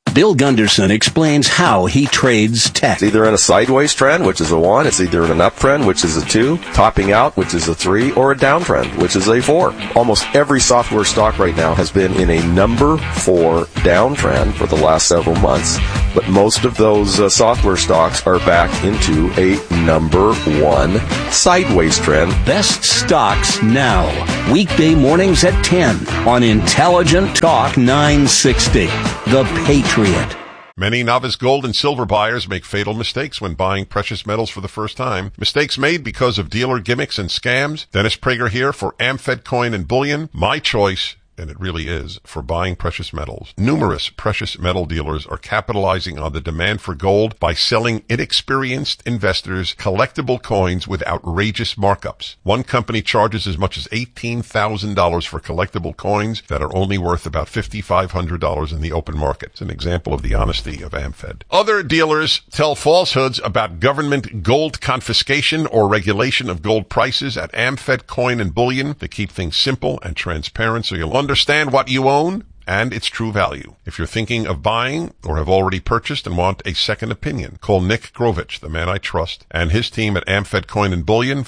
Bill Gunderson explains how he trades tech. It's either in a sideways trend, which is a 1. It's either in an uptrend, which is a 2, topping out, which is a 3, or a downtrend, which is a 4. Almost every software stock right now has been in a number 4 downtrend for the last several months, but most of those software stocks are back into a number 1 sideways trend. Best stocks now. Weekday mornings at 10 on Intelligent Talk 960. The Patriot. Many novice gold and silver buyers make fatal mistakes when buying precious metals for the first time. Mistakes made because of dealer gimmicks and scams. Dennis Prager here for AmFed Coin and Bullion. My choice, and it really is, for buying precious metals. Numerous precious metal dealers are capitalizing on the demand for gold by selling inexperienced investors collectible coins with outrageous markups. One company charges as much as $18,000 for collectible coins that are only worth about $5,500 in the open market. It's an example of the honesty of AmFed. Other dealers tell falsehoods about government gold confiscation or regulation of gold prices at AmFed Coin and Bullion to keep things simple and transparent so you'll understand what you own and its true value. If you're thinking of buying or have already purchased and want a second opinion, call Nick Grovich, the man I trust, and his team at AmFed Coin and Bullion,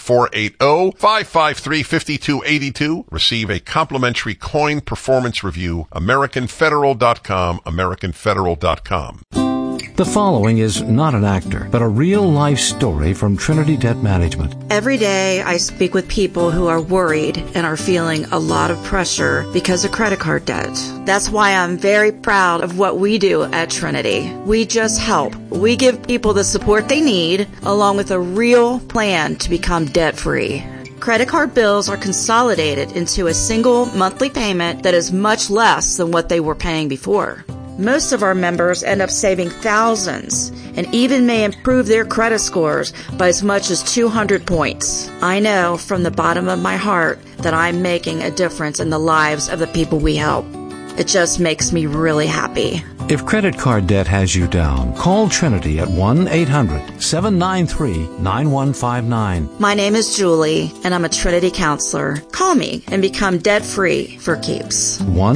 480-553-5282. Receive a complimentary coin performance review, AmericanFederal.com, AmericanFederal.com. The following is not an actor, but a real-life story from Trinity Debt Management. Every day I speak with people who are worried and are feeling a lot of pressure because of credit card debt. That's why I'm very proud of what we do at Trinity. We just help. We give people the support they need, along with a real plan to become debt-free. Credit card bills are consolidated into a single monthly payment that is much less than what they were paying before. Most of our members end up saving thousands and even may improve their credit scores by as much as 200 points. I know from the bottom of my heart that I'm making a difference in the lives of the people we help. It just makes me really happy. If credit card debt has you down, call Trinity at 1-800-793-9159. My name is Julie, and I'm a Trinity counselor. Call me and become debt-free for keeps.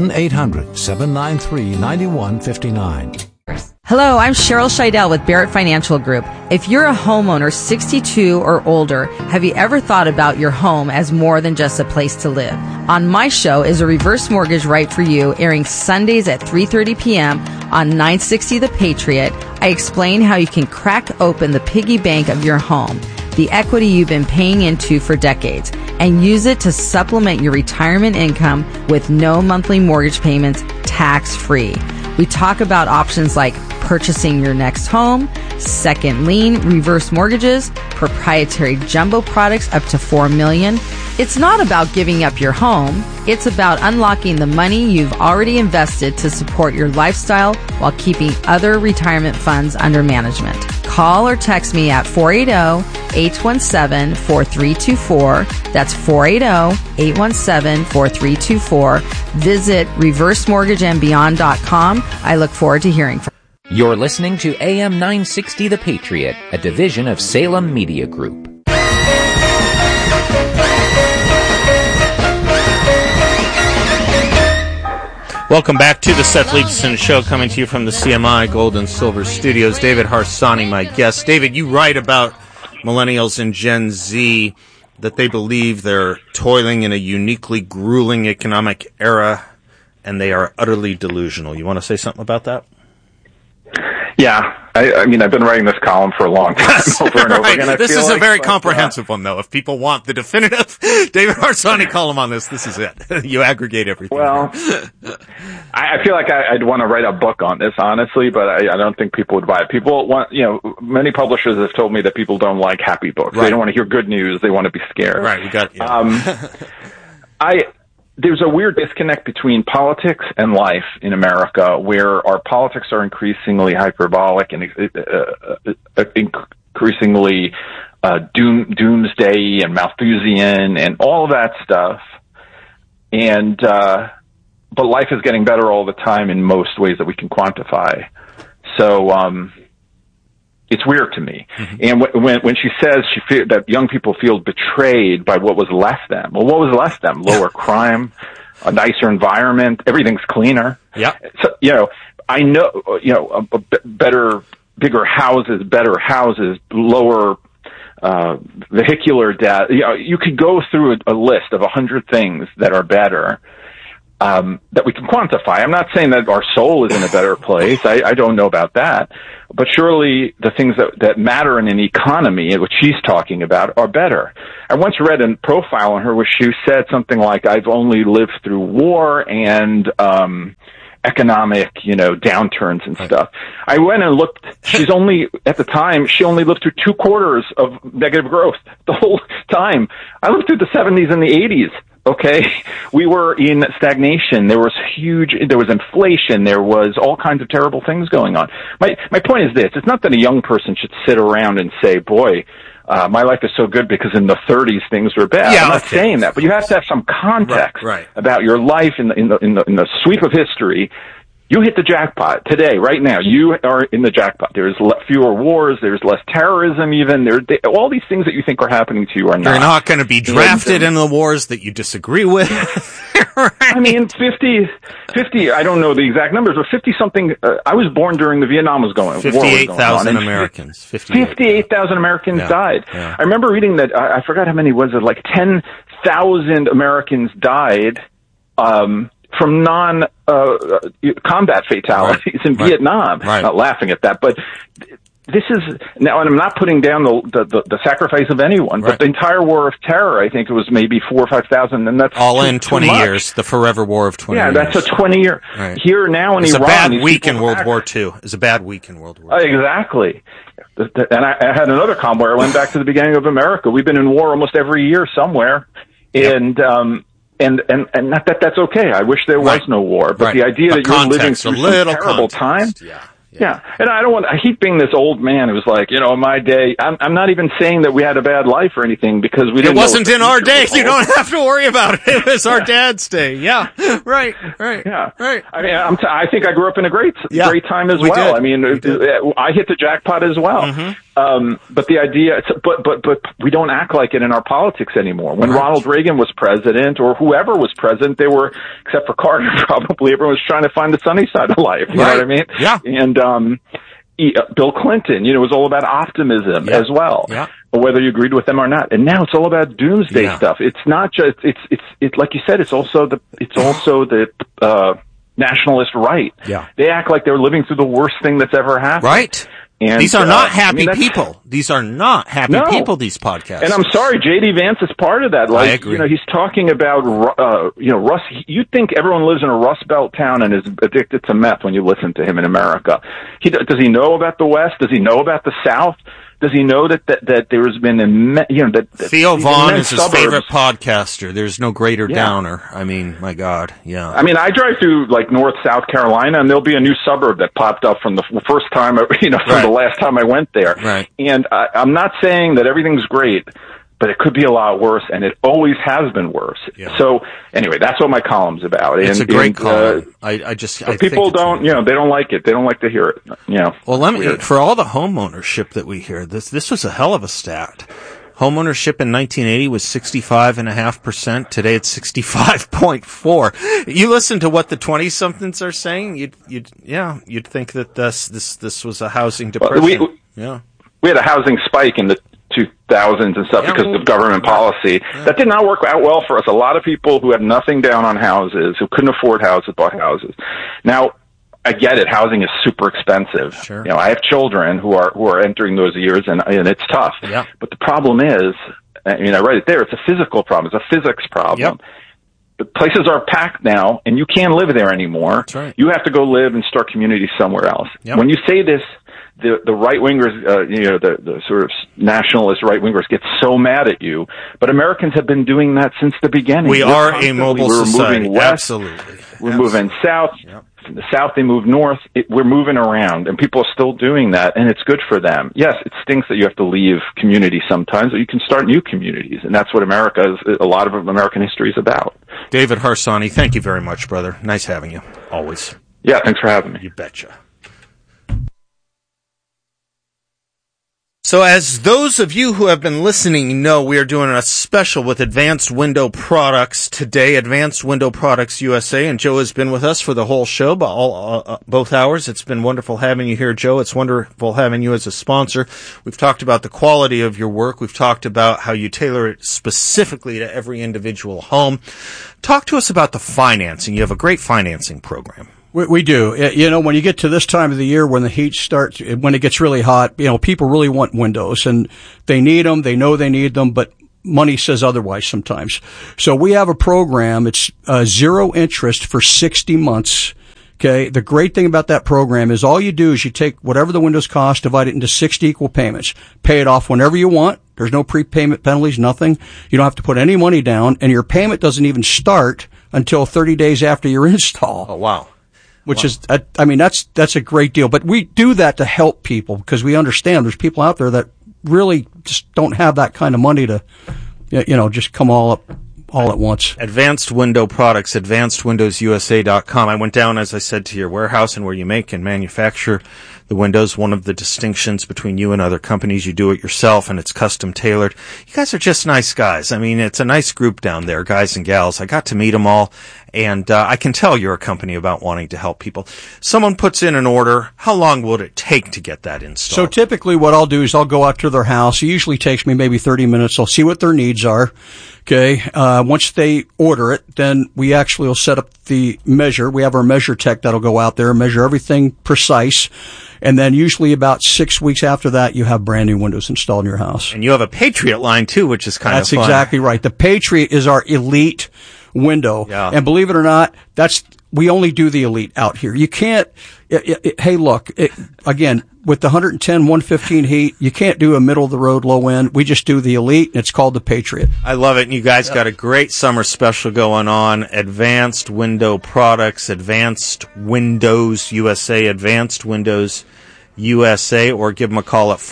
1-800-793-9159. Hello, I'm Cheryl Scheidel with Barrett Financial Group. If you're a homeowner 62 or older, have you ever thought about your home as more than just a place to live? On my show is a reverse mortgage right for you, airing Sundays at 3:30 p.m. on 960 The Patriot. I explain how you can crack open the piggy bank of your home, the equity you've been paying into for decades, and use it to supplement your retirement income with no monthly mortgage payments, tax-free. We talk about options like purchasing your next home, second lien, reverse mortgages, proprietary jumbo products up to $4 million. It's not about giving up your home. It's about unlocking the money you've already invested to support your lifestyle while keeping other retirement funds under management. Call or text me at 480-817-4324. That's 480-817-4324. Visit reversemortgageandbeyond.com. I look forward to hearing from you. You're listening to AM 960 The Patriot, a division of Salem Media Group. Welcome back to the Seth Leibson Show, coming to you from the CMI Gold and Silver Studios. David Harsanyi, my guest. David, you write about millennials and Gen Z, that they believe they're toiling in a uniquely grueling economic era, and they are utterly delusional. You want to say something about that? Yeah. I mean, I've been writing this column for a long time, over and over again. This is a very comprehensive one, though. If people want the definitive David Harsanyi column on this, this is it. You aggregate everything. Well, I feel like I'd want to write a book on this, honestly, but I don't think people would buy it. People want, many publishers have told me that people don't like happy books. Right. They don't want to hear good news. They want to be scared. Right. You got There's a weird disconnect between politics and life in America, where our politics are increasingly hyperbolic and increasingly doomsday and Malthusian and all of that stuff. And but life is getting better all the time in most ways that we can quantify. So it's weird to me. Mm-hmm. And when she says that young people feel betrayed by what was left them, well, what was left them? Lower crime, a nicer environment, everything's cleaner. Yeah. So, I know, better, bigger houses, better houses, lower vehicular death. You could go through a list of 100 things that are better. That we can quantify. I'm not saying that our soul is in a better place. I don't know about that. But surely the things that matter in an economy, which she's talking about, are better. I once read a profile on her where she said something like, I've only lived through war and economic, downturns and stuff. I went and looked. She's only, at the time, she only lived through 2 quarters of negative growth the whole time. I lived through the 70s and the 80s. Okay, we were in stagnation. There was inflation. There was all kinds of terrible things going on. My point is this: it's not that a young person should sit around and say, "Boy, my life is so good because in the 30s things were bad." I'm not saying that, but you have to have some context about your life in the sweep of history. You hit the jackpot today, right now. You are in the jackpot. There's fewer wars. There's less terrorism even. All these things that you think are happening to you are not. You're not going to be drafted in the wars that you disagree with. Right. I mean, 50, I don't know the exact numbers, but 50-something, I was born during the Vietnam was going. 58,000 Americans. 58,000 Americans died. Yeah. I remember reading that, I forgot how many was it, like 10,000 Americans died, from non-combat fatalities in Vietnam. Right. Not laughing at that, but this is now, and I'm not putting down the sacrifice of anyone, but the entire war of terror, I think it was maybe 4,000 or 5,000, and that's all in 20 years. The forever war of 20 years. Yeah, that's a 20-year. Right. Here now in Iran, it's a bad week in World War II. It's a bad week in World War II. Exactly. And I had another comment where I went back to the beginning of America. We've been in war almost every year somewhere, and not that that's okay. I wish there was no war, but the idea that you're living through some terrible time. Yeah. And I keep being this old man who's like, in my day, I'm not even saying that we had a bad life or anything because we didn't. It wasn't in our day. You don't have to worry about it. It was our dad's day. Yeah. Right. Yeah. Right. I mean, I think I grew up in a great time as well. Did. I mean, I hit the jackpot as well. Mm-hmm. But the idea, but we don't act like it in our politics anymore. When Ronald Reagan was president or whoever was president, they were, except for Carter, probably everyone was trying to find the sunny side of life. You know what I mean? Yeah. And, Bill Clinton, it was all about optimism as well, whether you agreed with them or not. And now it's all about doomsday stuff. It's not just, it's like you said, it's also the nationalist right. Yeah. They act like they're living through the worst thing that's ever happened. Right. And these are not happy people. These are not happy people, these podcasts. And I'm sorry, J.D. Vance is part of that. Like, I agree. He's talking about, Rust. You'd think everyone lives in a Rust Belt town and is addicted to meth when you listen to him in America. Does he know about the West? Does he know about the South? Does he know that there's been that Theo Vaughn is his favorite podcaster? There's no greater downer. I mean, my God, yeah. I mean, I drive through like North South Carolina, and there'll be a new suburb that popped up from the first time, from the last time I went there. Right. And I'm not saying that everything's great, but it could be a lot worse, and it always has been worse. Yeah. So anyway, that's what my column's about. It's a great column. I people don't, they don't like it. They don't like to hear it. Well, for all the home ownership that we hear, this was a hell of a stat. Home ownership in 1980 was 65.5%. Today it's 65.4%. You listen to what the 20-somethings are saying, you'd think that this was a housing depression. We had a housing spike in the 2000s and stuff because of government policy. That did not work out well for us. A lot of people who had nothing down on houses, who couldn't afford houses, bought houses. Now, I get it. Housing is super expensive. Sure. I have children who are entering those years, and it's tough. Yeah. But the problem is, I write it there. It's a physical problem. It's a physics problem. Yep. The places are packed now, and you can't live there anymore. That's right. You have to go live and start community somewhere else. Yep. When you say this, the right-wingers, the sort of nationalist right-wingers get so mad at you, but Americans have been doing that since the beginning. We are a mobile society. Moving west. Absolutely. We're moving south. Yep. From the south, they move north. We're moving around, and people are still doing that, and it's good for them. Yes, it stinks that you have to leave community sometimes, but you can start new communities, and that's what a lot of American history is about. David Harsanyi, thank you very much, brother. Nice having you. Always. Yeah, thanks for having me. You betcha. So as those of you who have been listening know, we are doing a special with Advanced Window Products today, Advanced Window Products USA, and Joe has been with us for the whole show, both hours. It's been wonderful having you here, Joe. It's wonderful having you as a sponsor. We've talked about the quality of your work. We've talked about how you tailor it specifically to every individual home. Talk to us about the financing. You have a great financing program. We do. You know, when you get to this time of the year, when the heat starts, when it gets really hot, you know, people really want windows and they need them. They know they need them, but money says otherwise sometimes. So we have a program. It's zero interest for 60 months. Okay. The great thing about that program is all you do is you take whatever the windows cost, divide it into 60 equal payments, pay it off whenever you want. There's no prepayment penalties, nothing. You don't have to put any money down, and your payment doesn't even start until 30 days after your install. Oh, wow. Which is, I mean, that's a great deal. But we do that to help people because we understand there's people out there that really just don't have that kind of money to, you know, just come all at once. Advanced Window Products, AdvancedWindowsUSA.com. I went down, as I said, to your warehouse and where you make and manufacture the windows. One of the distinctions between you and other companies, you do it yourself and it's custom tailored. You guys are just nice guys. I mean, it's a nice group down there, guys and gals. I got to meet them all, and I can tell you're a company about wanting to help people. Someone puts in an order. How long would it take to get that installed? So typically what I'll do is I'll go out to their house. It usually takes me maybe 30 minutes. I'll see what their needs are. Okay. Once they order it, then we actually will set up the measure. We have our measure tech that'll go out there and measure everything precise. And then usually about 6 weeks after that, you have brand new windows installed in your house. And you have a Patriot line too, which is kind of fun. That's exactly right. The Patriot is our elite window. Yeah. And believe it or not, we only do the elite out here. You can't, hey, look, again, with the 110, 115 heat, you can't do a middle of the road low end. We just do the elite, and it's called the Patriot. I love it. And you guys got a great summer special going on. Advanced Window Products, Advanced Windows USA, Advanced Windows USA, or give them a call at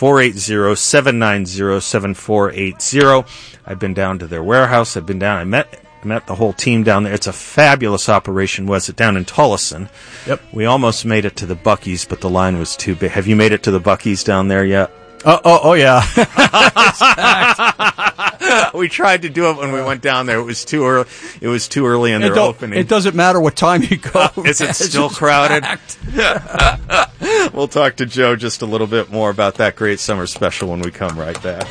480-790-7480. I've been down to their warehouse. I met the whole team down there. It's a fabulous operation, was it, down in Tullison. Yep. We almost made it to the Buc-ee's, but the line was too big. Have you made it to the Buc-ee's down there yet? Oh yeah. We tried to do it when we went down there. It was too early. It was too early in their opening. It doesn't matter what time you go. Is it still crowded? We'll talk to Joe just a little bit more about that great summer special when we come right back.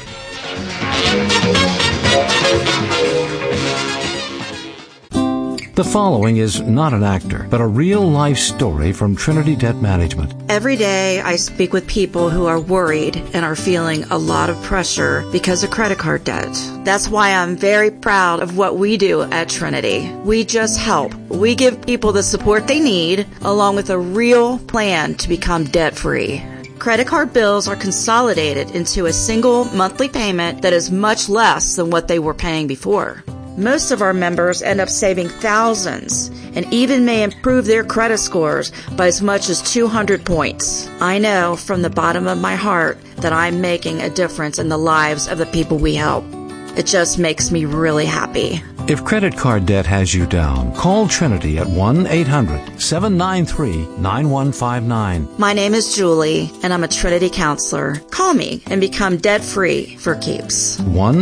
The following is not an actor, but a real-life story from Trinity Debt Management. Every day I speak with people who are worried and are feeling a lot of pressure because of credit card debt. That's why I'm very proud of what we do at Trinity. We just help. We give people the support they need, along with a real plan to become debt-free. Credit card bills are consolidated into a single monthly payment that is much less than what they were paying before. Most of our members end up saving thousands and even may improve their credit scores by as much as 200 points. I know from the bottom of my heart that I'm making a difference in the lives of the people we help. It just makes me really happy. If credit card debt has you down, call Trinity at 1-800-793-9159. My name is Julie, and I'm a Trinity counselor. Call me and become debt-free for keeps.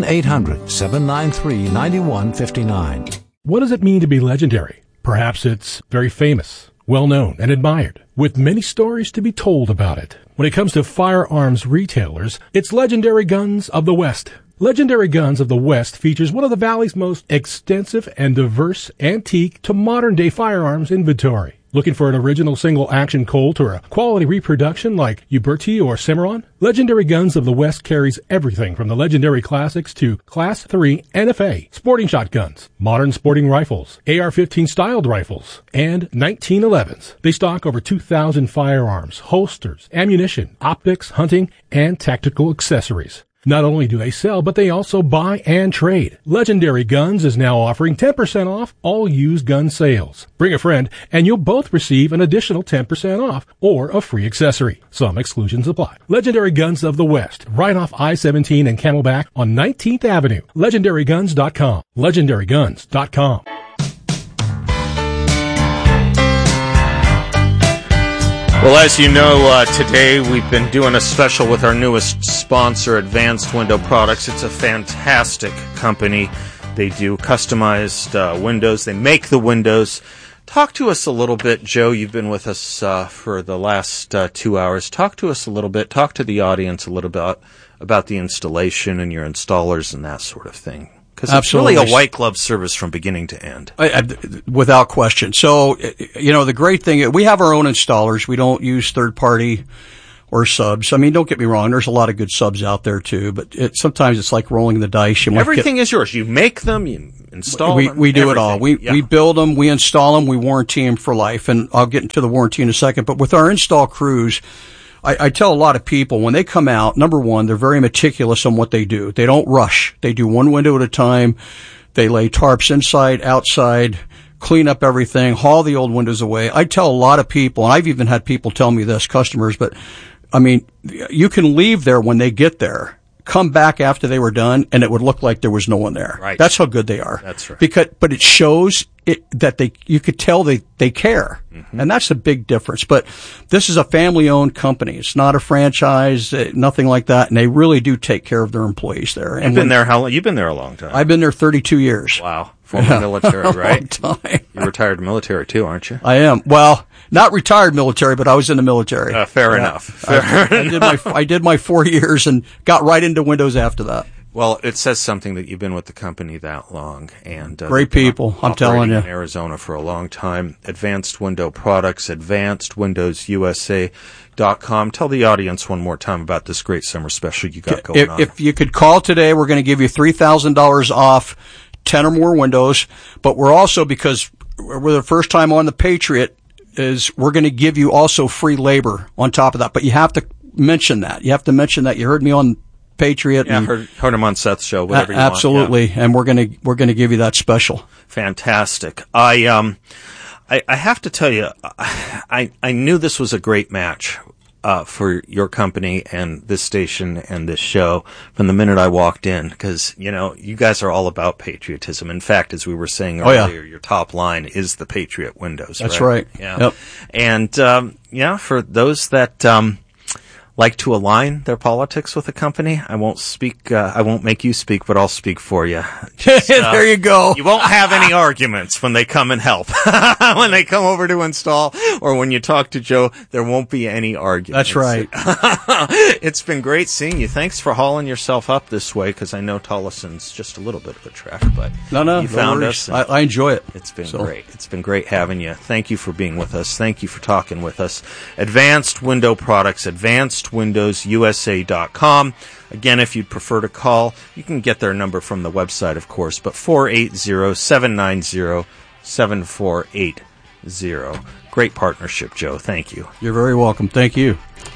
1-800-793-9159. What does it mean to be legendary? Perhaps it's very famous, well-known, and admired, with many stories to be told about it. When it comes to firearms retailers, it's Legendary Guns of the West. Legendary Guns of the West features one of the Valley's most extensive and diverse antique to modern-day firearms inventory. Looking for an original single-action Colt or a quality reproduction like Uberti or Cimarron? Legendary Guns of the West carries everything from the legendary classics to Class 3 NFA, sporting shotguns, modern sporting rifles, AR-15 styled rifles, and 1911s. They stock over 2,000 firearms, holsters, ammunition, optics, hunting, and tactical accessories. Not only do they sell, but they also buy and trade. Legendary Guns is now offering 10% off all used gun sales. Bring a friend, and you'll both receive an additional 10% off or a free accessory. Some exclusions apply. Legendary Guns of the West, right off I-17 and Camelback on 19th Avenue. LegendaryGuns.com. LegendaryGuns.com. Well, as you know, today we've been doing a special with our newest sponsor, Advanced Window Products. It's a fantastic company. They do customized windows. They make the windows. Talk to us a little bit, Joe. You've been with us for the last 2 hours. Talk to us a little bit. Talk to the audience a little bit about the installation and your installers and that sort of thing. Because it's really a white glove service from beginning to end. Without question. So, the great thing, we have our own installers. We don't use third party or subs. I mean, don't get me wrong. There's a lot of good subs out there too, but sometimes it's like rolling the dice. Everything is yours. You make them, you install them. We do it all. We build them, we install them, we warranty them for life. And I'll get into the warranty in a second. But with our install crews, I tell a lot of people when they come out, number one, they're very meticulous on what they do. They don't rush. They do one window at a time. They lay tarps inside, outside, clean up everything, haul the old windows away. I tell a lot of people, and I've even had people tell me this, customers, but I mean, you can leave there when they get there, come back after they were done, and it would look like there was no one there. Right. That's how good they are. That's right. But it shows that you could tell they care. Mm-hmm. And that's a big difference. But this is a family-owned company. It's not a franchise, nothing like that. And they really do take care of their employees there. You've been there how long? You've been there a long time. I've been there 32 years. Wow. Former military, right? A long time. You're retired military too, aren't you? I am. Well, not retired military, but I was in the military. Fair enough. I did my 4 years and got right into Windows after that. Well, it says something that you've been with the company that long, and great people. I'm telling you. In Arizona for a long time. Advanced Window Products, AdvancedWindowsUSA.com. Tell the audience one more time about this great summer special you got going on. If you could call today, we're going to give you $3,000 off 10 or more windows. But we're also, because we're the first time on the Patriot, we're going to give you also free labor on top of that. But you have to mention that. You have to mention that you heard me on Patriot. Yeah, heard him on Seth's show, whatever you absolutely. want. Yeah. And we're gonna give you that special. Fantastic. I have to tell you, I knew this was a great match for your company and this station and this show from the minute I walked in, because you guys are all about patriotism. In fact, as we were saying earlier, your top line is the Patriot Windows. That's right. Yeah. Yep. And for those that like to align their politics with the company, I won't speak. I won't make you speak, but I'll speak for you. Just, there you go. You won't have any arguments when they come and help. When they come over to install, or when you talk to Joe, there won't be any arguments. That's right. It's been great seeing you. Thanks for hauling yourself up this way, because I know Tollison's just a little bit of a trek, but you found us. I enjoy it. It's been great. It's been great having you. Thank you for being with us. Thank you for talking with us. Advanced Window Products, AdvancedWindowsUSA.com. Again, if you'd prefer to call, you can get their number from the website, of course, but 480-790-7480. Great partnership, Joe. Thank you. You're very welcome. Thank you.